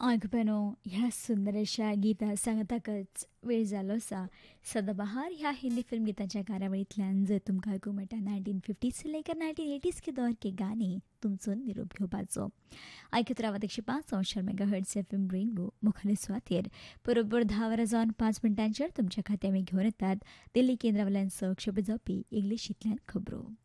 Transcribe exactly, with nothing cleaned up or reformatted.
आयकपेनो ह्या सुंदर अशा गितां सांगताकच वेळ जालो आसा. सदाबहार ह्या हिंदी फिल्म गितांच्या कार्यावळींतल्यान जर तुमकां आयकूंक मेळटा नायन्टीन फिफ्टीज लेकर नायन्टीन एटीज के दौर के गाणे तुमचो निरोप घेवपाचो. आयकत रावात एकशे पांच संवशर mega hertz F M rainbow मुखाल्ले सुवातेर बरोबर धा वरां जावन पांच मिनटांचेर तुमच्या खात्यात आमी घेवन येतात दिल्ली केंद्रा वयल्यान सक्षेप जावपी इंग्लिशींतल्यान खबरो.